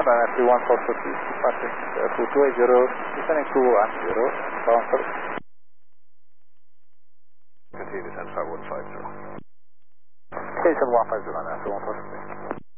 142 passing 220, descending to 10, bouncer. Continue descend 5150. Station 150, 143.